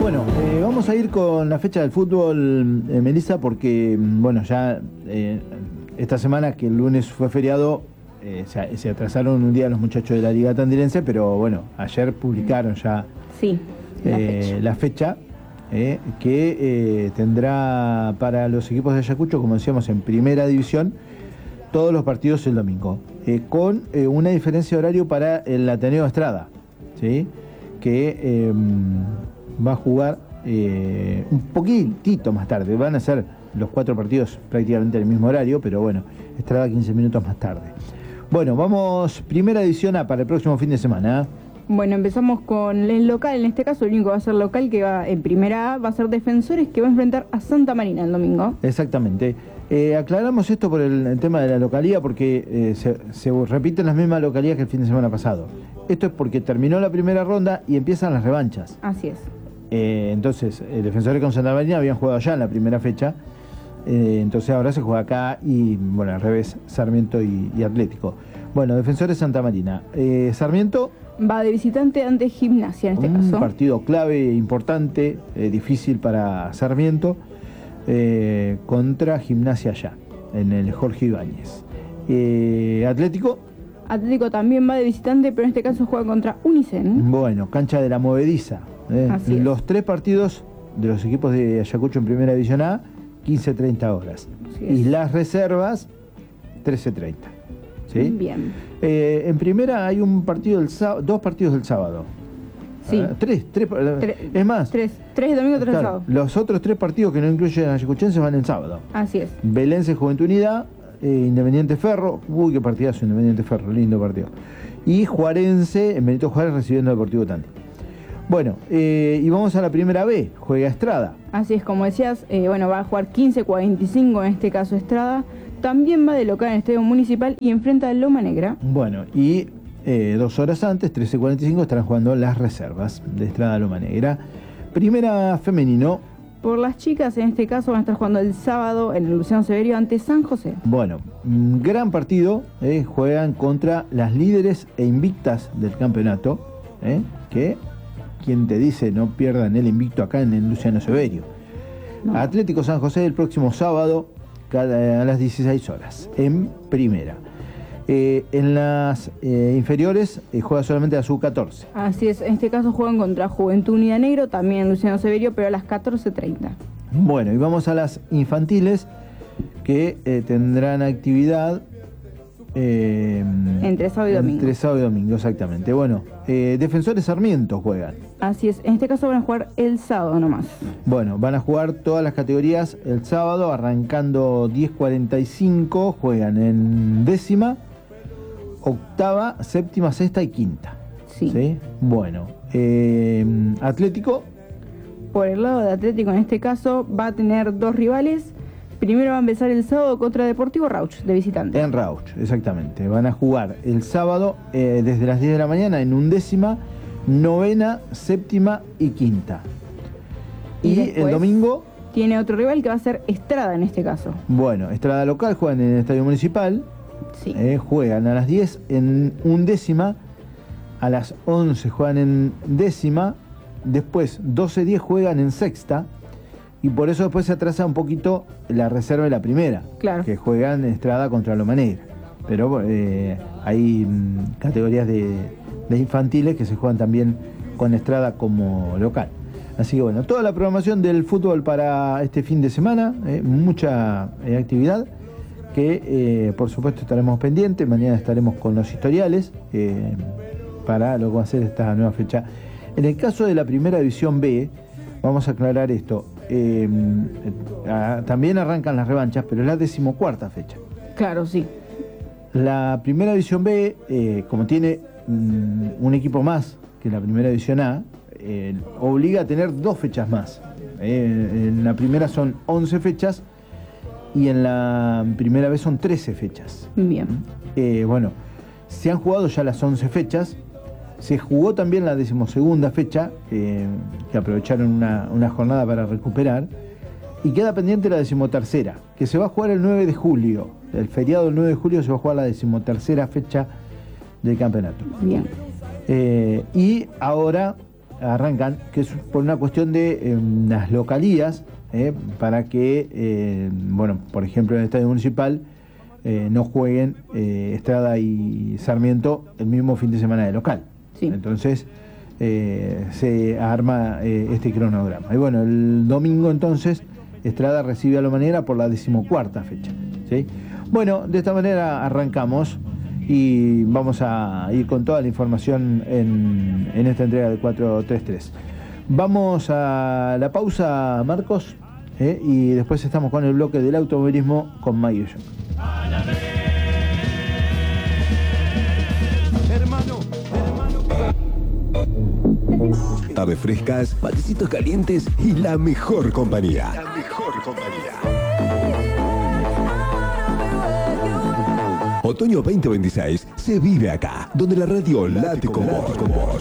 Bueno, vamos a ir con la fecha del fútbol, Melissa, porque, bueno, ya esta semana, que el lunes fue feriado, se atrasaron un día los muchachos de la Liga Tandilense, pero bueno, ayer publicaron ya sí, la fecha que tendrá para los equipos de Ayacucho, como decíamos, en primera división, todos los partidos el domingo, con una diferencia de horario para el Ateneo Estrada, ¿sí? Que va a jugar un poquitito más tarde. Van a ser los 4 partidos prácticamente en el mismo horario, pero bueno, Estrada 15 minutos más tarde. Bueno, vamos, primera edición para el próximo fin de semana. Bueno, empezamos con el local, en este caso el único que va a ser local, que va en primera A, va a ser Defensores, que va a enfrentar a Santa Marina el domingo. Exactamente. Aclaramos esto por el tema de la localía, porque se repiten las mismas localías que el fin de semana pasado. Esto es porque terminó la primera ronda y empiezan las revanchas. Así es. Entonces, Defensores con Santa Marina habían jugado ya en la primera fecha. Entonces ahora se juega acá y, bueno, al revés, Sarmiento y Atlético. Bueno, Defensores Santa Marina. Sarmiento va de visitante ante Gimnasia en este caso. Un partido clave, importante, difícil para Sarmiento, contra Gimnasia allá, en el Jorge Ibáñez. Atlético también va de visitante, pero en este caso juega contra Unicen. Bueno, cancha de la Movediza. Los 3 partidos de los equipos de Ayacucho en Primera División A, 15:30 horas. Y las reservas, 13:30. ¿Sí? Bien. En primera hay un partido del sábado, 2 partidos del sábado. Sí. 3. Es más. 3 de domingo, 3 de sábado. Los otros 3 partidos que no incluyen a ayacuchenses van el sábado. Así es. Belense Juventud Unida, Independiente Ferro. Uy, qué partidazo Independiente Ferro, lindo partido. Y Juarense, en Benito Juárez, recibiendo al Deportivo Tandi. Bueno, y vamos a la primera B, juega Estrada. Así es, como decías, va a jugar 15:45 en este caso Estrada. También va de local en el Estadio Municipal y enfrenta a Loma Negra. Bueno, y 2 horas antes, 13:45, estarán jugando las reservas de Estrada Loma Negra. Primera femenino. Por las chicas, en este caso, van a estar jugando el sábado en el Luciano Severio ante San José. Bueno, gran partido, juegan contra las líderes e invictas del campeonato, que, quien te dice, no pierdan el invicto acá en el Luciano Severio. No. Atlético San José el próximo sábado, a las 16 horas, en primera. En las inferiores juega solamente la sub-14. Así es, en este caso juegan contra Juventud Unida Negro, también Luciano Severio, pero a las 14:30. Bueno, y vamos a las infantiles, que tendrán actividad entre sábado y domingo. Entre sábado y domingo, exactamente. Bueno, Defensores Sarmiento juegan. Así es, en este caso van a jugar el sábado nomás. Bueno, van a jugar todas las categorías el sábado, arrancando 10:45, juegan en décima, octava, séptima, sexta y quinta. Sí. Bueno, Atlético. Por el lado de Atlético, en este caso, va a tener 2 rivales. Primero va a empezar el sábado contra Deportivo Rauch, de visitante. En Rauch, exactamente. Van a jugar el sábado desde las 10 de la mañana en undécima, novena, séptima y quinta. Y el domingo tiene otro rival que va a ser Estrada en este caso. Bueno, Estrada local, juegan en el Estadio Municipal. Sí. Juegan a las 10 en undécima, a las 11 juegan en décima, después 12:10 juegan en sexta. Y por eso después se atrasa un poquito la reserva de la primera, claro, que juegan Estrada contra Loma Negra. Pero hay categorías de infantiles que se juegan también con Estrada como local. Así que bueno, toda la programación del fútbol para este fin de semana, mucha actividad, que por supuesto estaremos pendientes. Mañana estaremos con los historiales para lo que va a ser esta nueva fecha. En el caso de la Primera División B, vamos a aclarar esto. También arrancan las revanchas, pero es la 14ª fecha. Claro, sí. La Primera División B, como tiene un equipo más que la Primera División A, obliga a tener 2 fechas más. En la primera son 11 fechas y en la primera vez son 13 fechas. Bien. Bueno, se han jugado ya las 11 fechas. Se jugó también la 12ª fecha, que aprovecharon una jornada para recuperar, y queda pendiente la 13ª, que se va a jugar el 9 de julio. El feriado del 9 de julio se va a jugar la 13ª fecha del campeonato. Bien. Y ahora arrancan, que es por una cuestión de las localías, para que, bueno, por ejemplo en el Estadio Municipal no jueguen Estrada y Sarmiento el mismo fin de semana de local. Sí. Entonces se arma este cronograma. Y bueno, el domingo entonces Estrada recibe a La Manera por la 14ª fecha, ¿sí? Bueno, de esta manera arrancamos y vamos a ir con toda la información en esta entrega de 433. Vamos a la pausa, Marcos, y después estamos con el bloque del automovilismo con Mayo. Tardes frescas, matecitos calientes y la mejor compañía. La mejor compañía. Otoño 2026 se vive acá, donde la radio late con vos.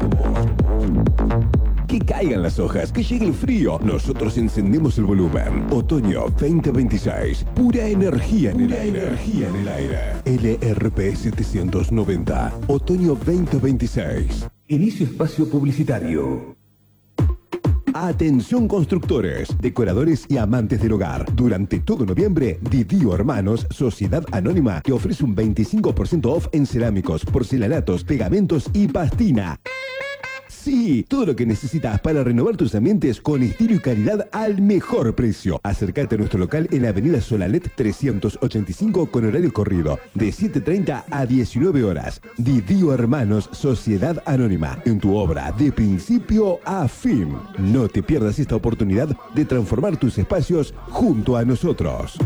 Que caigan las hojas, que llegue el frío. Nosotros encendemos el volumen. Otoño 2026. Pura energía en el aire. LRP 790. Otoño 2026. Inicio espacio publicitario. Atención constructores, decoradores y amantes del hogar. Durante todo noviembre, Didio Hermanos, Sociedad Anónima, te ofrece un 25% off en cerámicos, porcelanatos, pegamentos y pastina. Sí, todo lo que necesitas para renovar tus ambientes con estilo y calidad al mejor precio. Acércate a nuestro local en la avenida Solanet 385 con horario corrido, de 7:30 a 19 horas. Didio Hermanos, Sociedad Anónima, en tu obra de principio a fin. No te pierdas esta oportunidad de transformar tus espacios junto a nosotros.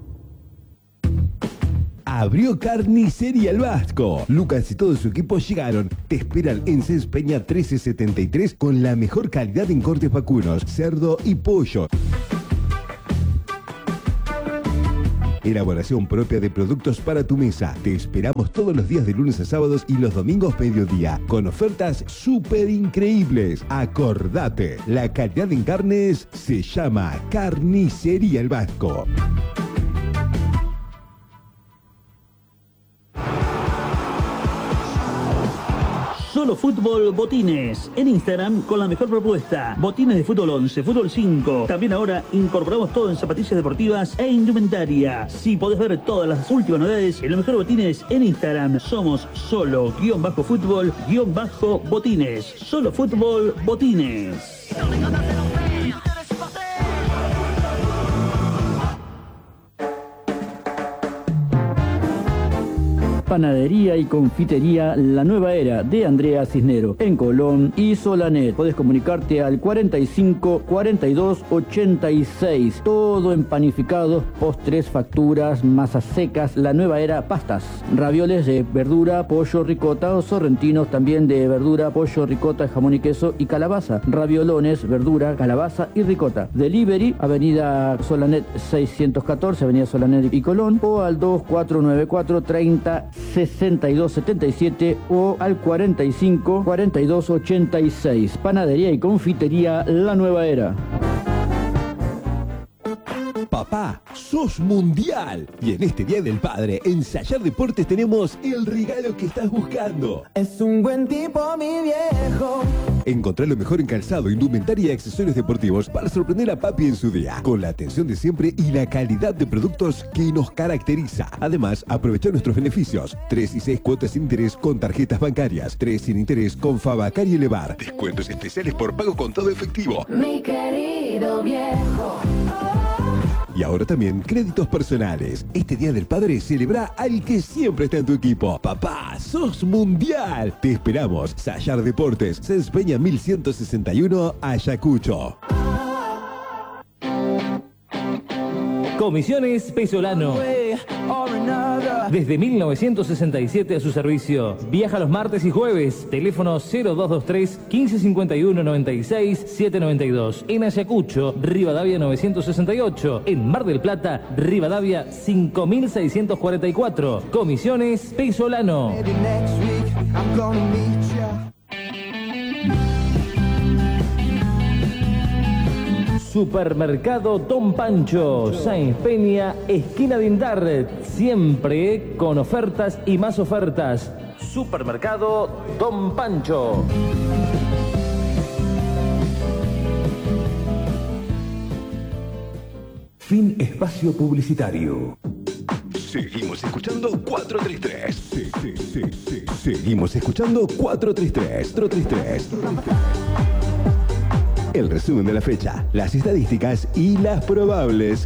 Abrió Carnicería El Vasco. Lucas y todo su equipo llegaron. Te esperan en Cés Peña 1373 con la mejor calidad en cortes vacunos, cerdo y pollo. Elaboración propia de productos para tu mesa. Te esperamos todos los días de lunes a sábados y los domingos mediodía, con ofertas súper increíbles. Acordate, la calidad en carnes se llama Carnicería El Vasco. Solo Fútbol Botines. En Instagram con la mejor propuesta. Botines de fútbol 11, fútbol 5. También ahora incorporamos todo en zapatillas deportivas e indumentaria. Si podés ver todas las últimas novedades en los mejores botines en Instagram. Somos solo_fútbol_botines. Solo Fútbol Botines. Panadería y confitería La Nueva Era de Andrea Cisnero en Colón y Solanet. Podés comunicarte al 45 42 86. Todo en panificados, postres, facturas, masas secas. La Nueva Era, pastas, ravioles de verdura, pollo, ricota o sorrentinos también de verdura, pollo, ricota, jamón y queso y calabaza. Raviolones, verdura, calabaza y ricota. Delivery, Avenida Solanet 614, Avenida Solanet y Colón, o al 2494 30 6277 o al 45 42 86. Panadería y confitería La Nueva Era. Papá, sos mundial. Y en este Día del Padre, en Sayar Deportes tenemos el regalo que estás buscando. Es un buen tipo, mi viejo. Encontrá lo mejor en calzado, indumentaria y accesorios deportivos para sorprender a papi en su día, con la atención de siempre y la calidad de productos que nos caracteriza. Además, aprovecha nuestros beneficios. 3 y 6 cuotas sin interés con tarjetas bancarias, 3 sin interés con Fabacar y Elevar. Descuentos especiales por pago con todo efectivo. Mi querido viejo. Y ahora también créditos personales. Este Día del Padre celebra al que siempre está en tu equipo. Papá, sos mundial. Te esperamos. Sayar Deportes, Cés Peña 1161, Ayacucho. Comisiones Pesolano. Desde 1967 a su servicio. Viaja los martes y jueves. Teléfono 0223 1551 96 792. En Ayacucho, Rivadavia 968. En Mar del Plata, Rivadavia 5644. Comisiones Pesolano. Supermercado Don Pancho, Sáenz Peña, esquina de Indar, siempre con ofertas y más ofertas. Supermercado Don Pancho. Fin espacio publicitario. Seguimos escuchando 433. Seguimos escuchando 433. El resumen de la fecha, las estadísticas y las probables.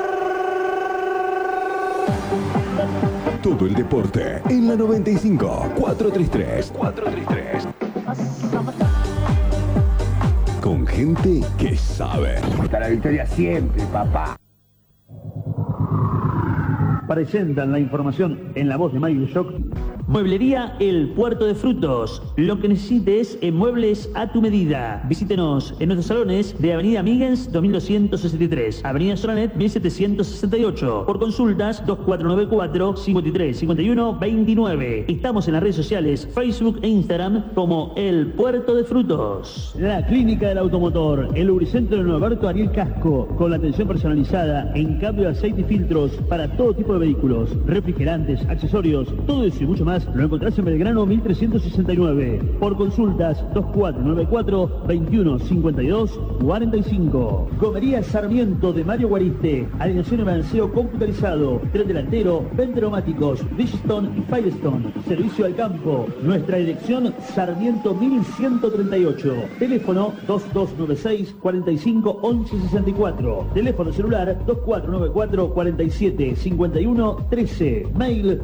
Todo el deporte en la 95. 433. Con gente que sabe. Hasta la victoria siempre, papá. Presentan la información en la voz de Michael Shock. Mueblería El Puerto de Frutos. Lo que necesites en muebles a tu medida. Visítenos en nuestros salones de Avenida Migens 2263, Avenida Solanet 1768. Por consultas 2494 53 51 29. Estamos en las redes sociales Facebook e Instagram como El Puerto de Frutos. La Clínica del Automotor, el lubricentro de Norberto Ariel Casco, con la atención personalizada en cambio de aceite y filtros para todo tipo de vehículos, refrigerantes, accesorios, todo eso y mucho más lo encontrás en Belgrano 1369. Por consultas 2494 21 52 45. Gomería Sarmiento de Mario Guariste, alineación y balanceo computarizado, tren delantero, venteromáticos, Bridgestone y Firestone. Servicio al campo. Nuestra dirección Sarmiento 1138. Teléfono 2296 45 11 64. Teléfono celular 2494 47 51 13. Mail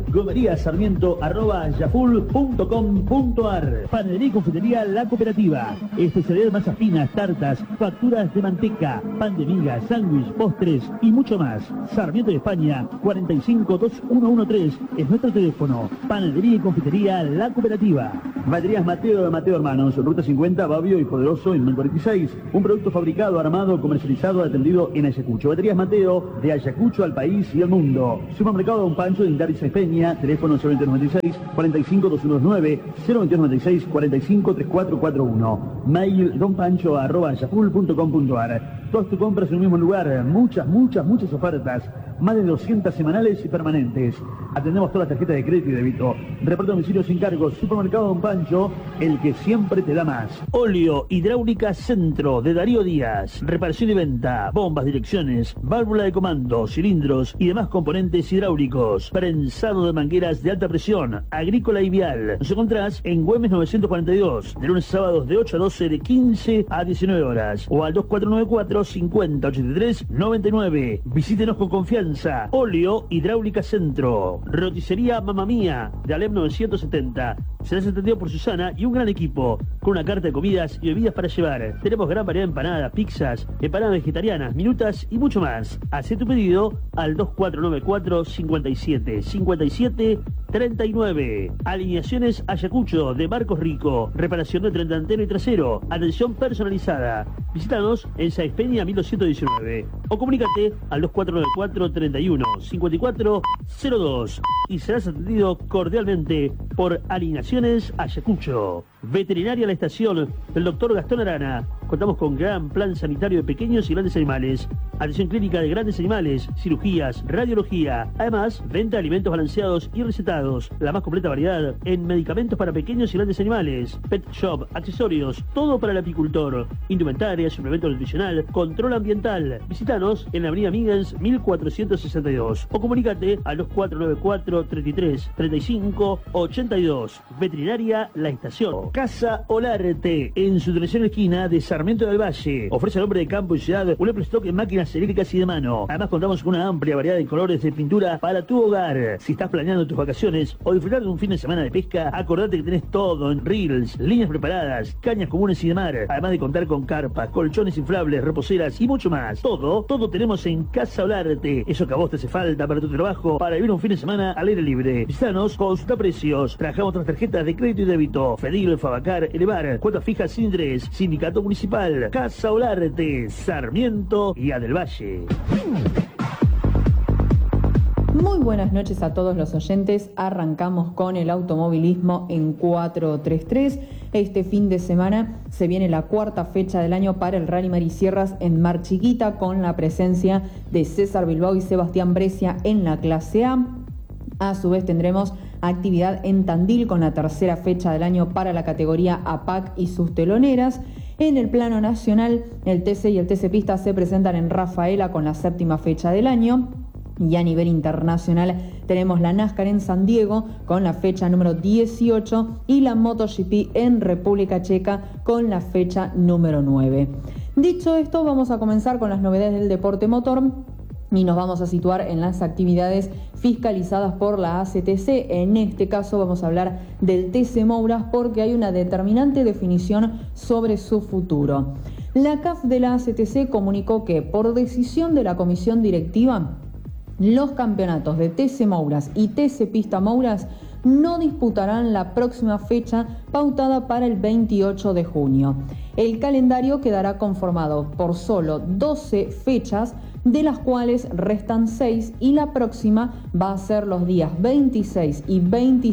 gomeriasarmiento@yahoo.com.ar. Panadería y confitería La Cooperativa. Especialidad masas finas, tartas, facturas de manteca, pan de miga, sándwich, postres y mucho más. Sarmiento de España 452113 es nuestro teléfono. Panadería y confitería La Cooperativa. Baterías Mateo de Mateo Hermanos, Ruta 50, Babio y Poderoso en 1046. Un producto fabricado, armado, comercializado, atendido en Ayacucho. Baterías Mateo, de Ayacucho al país y al mundo. Supermercado Don Pancho de Indaris y Peña, teléfono 096 45 219 096 45 3441. Mail donpancho@yahoo.com.ar. Todas tus compras en un mismo lugar, muchas ofertas, más de 200 semanales y permanentes. Atendemos todas las tarjetas de crédito y débito. Reparto domicilio sin cargos. Supermercado Don Pancho, el que siempre te da más. Óleo Hidráulica Centro de Darío Díaz. Reparación y venta, bombas, direcciones, válvula de comando, cilindros y demás componentes hidráulicos. Prensado de mangueras de alta presión, agrícola y vial. Nos encontrás en Güemes 942, de lunes a sábados de 8 a 12, de 15 a 19 horas. O al 2494 50 83 99. Visítenos con confianza. Óleo Hidráulica Centro. Roticería Mamma Mía, de Alem 970. Serás atendido por Susana y un gran equipo, con una carta de comidas y bebidas para llevar. Tenemos gran variedad de empanadas, pizzas, empanadas vegetarianas, minutas y mucho más. Haz tu pedido al 2494 57 57 39. Alineaciones Ayacucho de Marcos Rico. Reparación de tren delantero y trasero. Atención personalizada. Visítanos en Sáenz Peña 1219 o comunícate al 2494 31 54 02 y serás atendido cordialmente por Alineaciones Ayacucho. Veterinaria La Estación del Dr. Gastón Arana. Contamos con gran plan sanitario de pequeños y grandes animales. Atención clínica de grandes animales, cirugías, radiología. Además, venta de alimentos balanceados y recetados. La más completa variedad en medicamentos para pequeños y grandes animales. Pet shop, accesorios, todo para el apicultor. Indumentaria, suplemento nutricional, control ambiental. Visítanos en la avenida Migens 1462 o comunícate al 2494 33 35 82. Veterinaria La Estación. Casa Olarte, en su tercera esquina de Sarmiento del Valle. Ofrece al hombre de campo y ciudad un amplio stock en máquinas eléctricas y de mano. Además contamos con una amplia variedad de colores de pintura para tu hogar. Si estás planeando tus vacaciones o disfrutar de un fin de semana de pesca, acordate que tenés todo en reels, líneas preparadas, cañas comunes y de mar. Además de contar con carpas, colchones inflables, reposeras y mucho más. Todo tenemos en Casa Olarte. Eso que a vos te hace falta para tu trabajo, para vivir un fin de semana al aire libre. Visítanos, consulta precios. Trabajamos otras tarjetas de crédito y débito. Fedil, Fabacar, Elevar, cuotas fijas sin interés, Sindicato Municipal, Casa Olarte, Sarmiento y Adel Valle. Muy buenas noches a todos los oyentes. Arrancamos con el automovilismo en 433. Este fin de semana se viene la cuarta fecha del año para el Rally Marisierras en Mar Chiquita, con la presencia de César Bilbao y Sebastián Brescia en la clase A. A su vez tendremos actividad en Tandil con la tercera fecha del año para la categoría APAC y sus teloneras. En el plano nacional, el TC y el TC Pista se presentan en Rafaela con la 7ª fecha del año. Y a nivel internacional tenemos la NASCAR en San Diego con la fecha número 18 y la MotoGP en República Checa con la fecha número 9. Dicho esto, vamos a comenzar con las novedades del deporte motor y nos vamos a situar en las actividades fiscalizadas por la ACTC. En este caso vamos a hablar del TC Mouras porque hay una determinante definición sobre su futuro. La CAF de la ACTC comunicó que por decisión de la comisión directiva, los campeonatos de TC Mouras y TC Pista Mouras no disputarán la próxima fecha pautada para el 28 de junio. El calendario quedará conformado por solo 12 fechas, de las cuales restan 6 y la próxima va a ser los días 26 y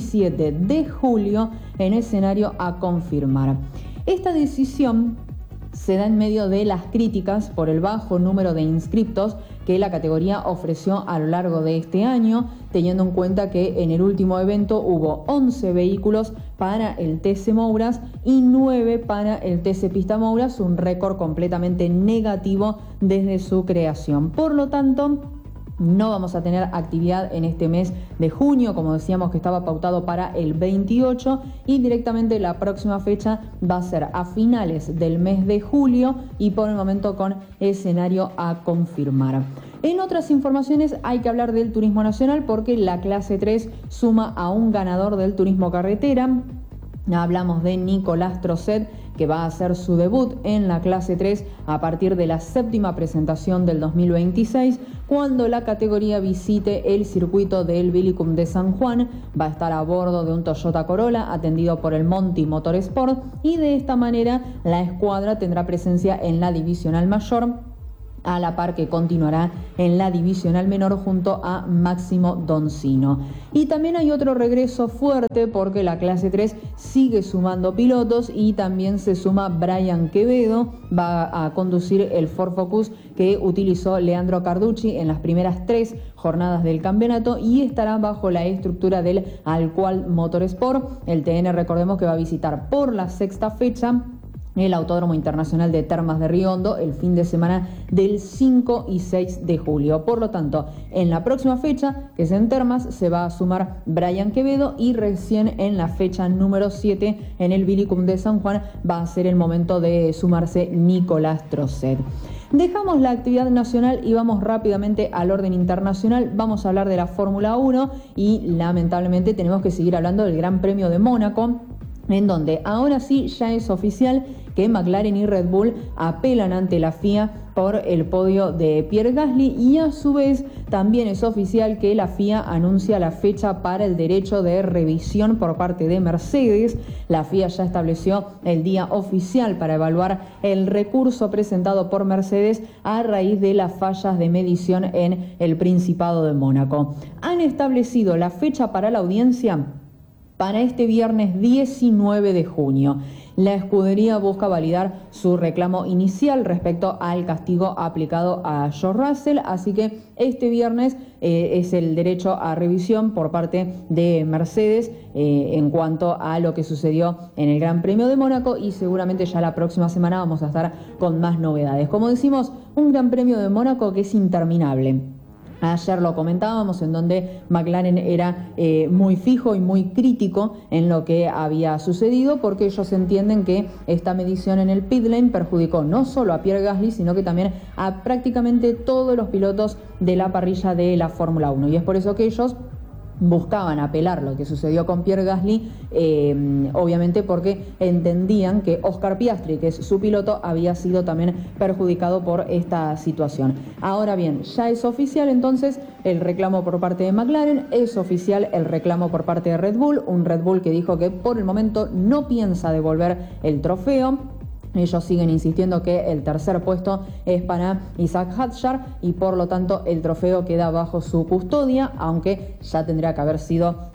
27 de julio en escenario a confirmar. Esta decisión se da en medio de las críticas por el bajo número de inscriptos que la categoría ofreció a lo largo de este año, teniendo en cuenta que en el último evento hubo 11 vehículos para el TC Mouras y 9 para el TC Pista Mouras, un récord completamente negativo desde su creación. Por lo tanto, no vamos a tener actividad en este mes de junio, como decíamos que estaba pautado para el 28, y directamente la próxima fecha va a ser a finales del mes de julio y por el momento con escenario a confirmar. En otras informaciones hay que hablar del turismo nacional porque la clase 3 suma a un ganador del turismo carretera. Hablamos de Nicolás Trosset, que va a hacer su debut en la clase 3 a partir de la 7ª presentación del 2026, cuando la categoría visite el circuito del Vilicum de San Juan. Va a estar a bordo de un Toyota Corolla atendido por el Monty Motorsport y de esta manera la escuadra tendrá presencia en la divisional mayor, a la par que continuará en la divisional menor junto a Máximo Doncino. Y también hay otro regreso fuerte porque la clase 3 sigue sumando pilotos y también se suma Brian Quevedo, va a conducir el Ford Focus que utilizó Leandro Carducci en las primeras 3 jornadas del campeonato y estará bajo la estructura del Alcual Motorsport. El TN, recordemos que va a visitar por la 6ª fecha el Autódromo Internacional de Termas de Río Hondo el fin de semana del 5 y 6 de julio. Por lo tanto, en la próxima fecha, que es en Termas, se va a sumar Brian Quevedo y recién en la fecha número 7, en el Vilicum de San Juan, va a ser el momento de sumarse Nicolás Trosset. Dejamos la actividad nacional y vamos rápidamente al orden internacional. Vamos a hablar de la Fórmula 1 y lamentablemente tenemos que seguir hablando del Gran Premio de Mónaco, en donde ahora sí ya es oficial que McLaren y Red Bull apelan ante la FIA por el podio de Pierre Gasly y a su vez también es oficial que la FIA anuncia la fecha para el derecho de revisión por parte de Mercedes. La FIA ya estableció el día oficial para evaluar el recurso presentado por Mercedes a raíz de las fallas de medición en el Principado de Mónaco. Han establecido la fecha para la audiencia para este viernes 19 de junio. La escudería busca validar su reclamo inicial respecto al castigo aplicado a George Russell, así que este viernes es el derecho a revisión por parte de Mercedes en cuanto a lo que sucedió en el Gran Premio de Mónaco y seguramente ya la próxima semana vamos a estar con más novedades. Como decimos, un Gran Premio de Mónaco que es interminable. Ayer lo comentábamos, en donde McLaren era muy fijo y muy crítico en lo que había sucedido, porque ellos entienden que esta medición en el pit lane perjudicó no solo a Pierre Gasly, sino que también a prácticamente todos los pilotos de la parrilla de la Fórmula 1. Y es por eso que ellos buscaban apelar lo que sucedió con Pierre Gasly, obviamente porque entendían que Oscar Piastri, que es su piloto, había sido también perjudicado por esta situación. Ahora bien, ya es oficial entonces el reclamo por parte de McLaren, es oficial el reclamo por parte de Red Bull, un Red Bull que dijo que por el momento no piensa devolver el trofeo. Ellos siguen insistiendo que el tercer puesto es para Isaac Hadjar y por lo tanto el trofeo queda bajo su custodia, aunque ya tendría que haber sido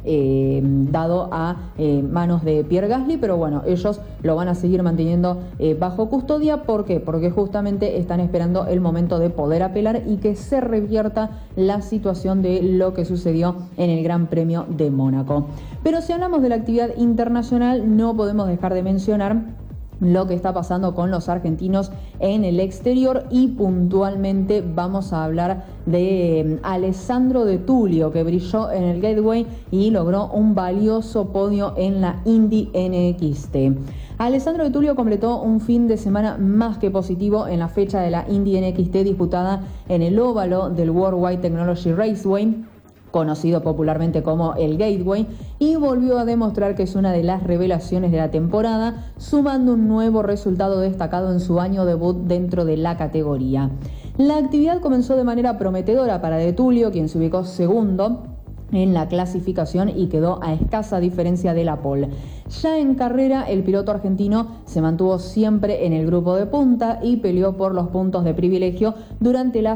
dado a manos de Pierre Gasly, pero bueno, ellos lo van a seguir manteniendo bajo custodia. ¿Por qué? Porque justamente están esperando el momento de poder apelar y que se revierta la situación de lo que sucedió en el Gran Premio de Mónaco. Pero si hablamos de la actividad internacional, no podemos dejar de mencionar lo que está pasando con los argentinos en el exterior, y puntualmente vamos a hablar de Alessandro De Tullio, que brilló en el Gateway y logró un valioso podio en la Indy NXT. Alessandro De Tullio completó un fin de semana más que positivo en la fecha de la Indy NXT disputada en el óvalo del Worldwide Technology Raceway, conocido popularmente como el Gateway, y volvió a demostrar que es una de las revelaciones de la temporada, sumando un nuevo resultado destacado en su año debut dentro de la categoría. La actividad comenzó de manera prometedora para De Tullio, quien se ubicó segundo en la clasificación y quedó a escasa diferencia de la pole. Ya en carrera, el piloto argentino se mantuvo siempre en el grupo de punta y peleó por los puntos de privilegio durante las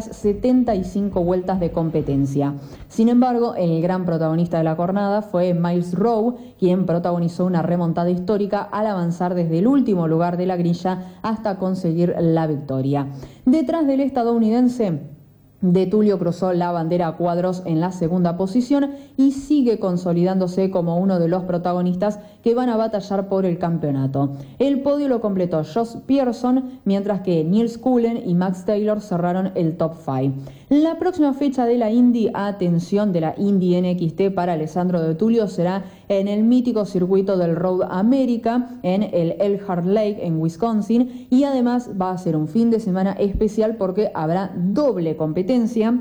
75 vueltas de competencia. Sin embargo, el gran protagonista de la jornada fue Miles Rowe, quien protagonizó una remontada histórica al avanzar desde el último lugar de la grilla hasta conseguir la victoria. Detrás del estadounidense, De Tullio cruzó la bandera a cuadros en la segunda posición y sigue consolidándose como uno de los protagonistas que van a batallar por el campeonato. El podio lo completó Josh Pearson, mientras que Nils Cullen y Max Taylor cerraron el top 5. La próxima fecha de la Indy, atención, de la Indy NXT para Alessandro De Tullio, será en el mítico circuito del Road America en el Elkhart Lake en Wisconsin, y además va a ser un fin de semana especial porque habrá doble competencia.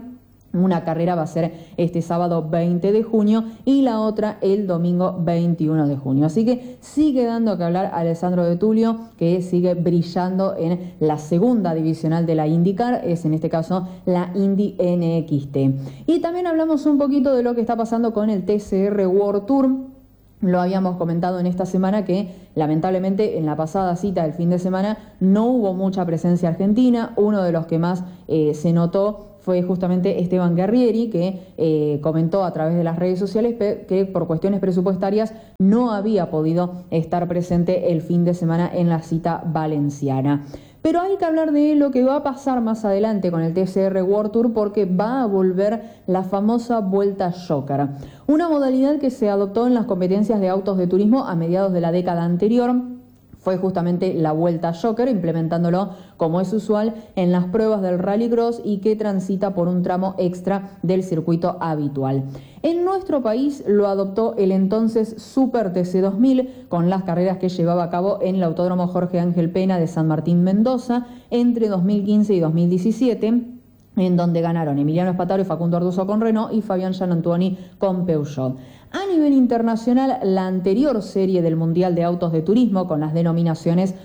Una carrera va a ser este sábado 20 de junio y la otra el domingo 21 de junio. Así que sigue dando que hablar Alessandro De Tullio, que sigue brillando en la segunda divisional de la IndyCar, es en este caso la Indy NXT. Y también hablamos un poquito de lo que está pasando con el TCR World Tour. Lo habíamos comentado en esta semana que lamentablemente en la pasada cita del fin de semana no hubo mucha presencia argentina. Uno de los que más se notó fue justamente Esteban Guerrieri, que comentó a través de las redes sociales que por cuestiones presupuestarias no había podido estar presente el fin de semana en la cita valenciana. Pero hay que hablar de lo que va a pasar más adelante con el TCR World Tour, porque va a volver la famosa Vuelta Joker, una modalidad que se adoptó en las competencias de autos de turismo a mediados de la década anterior. Fue justamente la Vuelta Joker, implementándolo como es usual en las pruebas del Rallycross y que transita por un tramo extra del circuito habitual. En nuestro país lo adoptó el entonces Super TC 2000 con las carreras que llevaba a cabo en el Autódromo Jorge Ángel Pena de San Martín, Mendoza, entre 2015 y 2017. En donde ganaron Emiliano Espataro y Facundo Arduzo con Renault y Fabián Gianantuoni con Peugeot. A nivel internacional, la anterior serie del Mundial de Autos de Turismo, con las denominaciones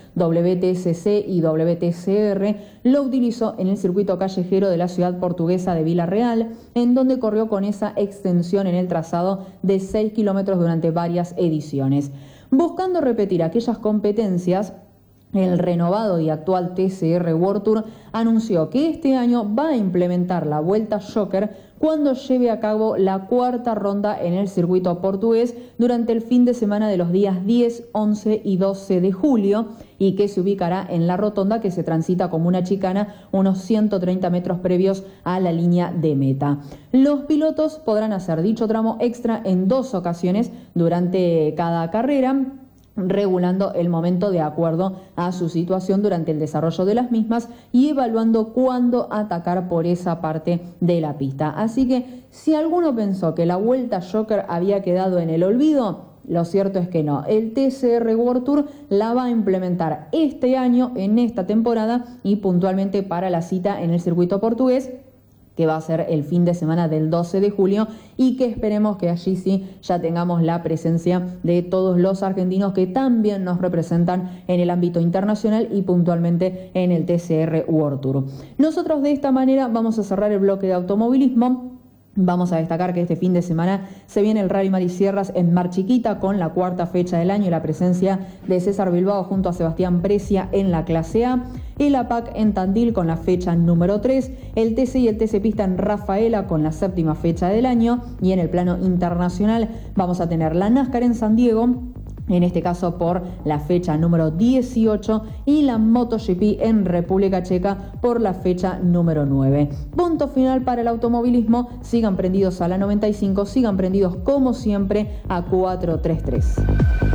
WTCC y WTCR, lo utilizó en el circuito callejero de la ciudad portuguesa de Vila Real, en donde corrió con esa extensión en el trazado de 6 kilómetros durante varias ediciones. Buscando repetir aquellas competencias, el renovado y actual TCR World Tour anunció que este año va a implementar la Vuelta Joker cuando lleve a cabo la cuarta ronda en el circuito portugués durante el fin de semana de los días 10, 11 y 12 de julio, y que se ubicará en la rotonda que se transita como una chicana unos 130 metros previos a la línea de meta. Los pilotos podrán hacer dicho tramo extra en 2 ocasiones durante cada carrera, regulando el momento de acuerdo a su situación durante el desarrollo de las mismas y evaluando cuándo atacar por esa parte de la pista. Así que si alguno pensó que la Vuelta Joker había quedado en el olvido, lo cierto es que no. El TCR World Tour la va a implementar este año, en esta temporada, y puntualmente para la cita en el circuito portugués, que va a ser el fin de semana del 12 de julio, y que esperemos que allí sí ya tengamos la presencia de todos los argentinos que también nos representan en el ámbito internacional y puntualmente en el TCR World Tour. Nosotros de esta manera vamos a cerrar el bloque de automovilismo. Vamos a destacar que este fin de semana se viene el Rally Marisierras en Mar Chiquita con la cuarta fecha del año y la presencia de César Bilbao junto a Sebastián Precia en la clase A, el APAC en Tandil con la fecha número 3, el TC y el TC Pista en Rafaela con la séptima fecha del año, y en el plano internacional vamos a tener la NASCAR en San Diego, en este caso por la fecha número 18, y la MotoGP en República Checa por la fecha número 9. Punto final para el automovilismo. Sigan prendidos a la 95, sigan prendidos como siempre a 433.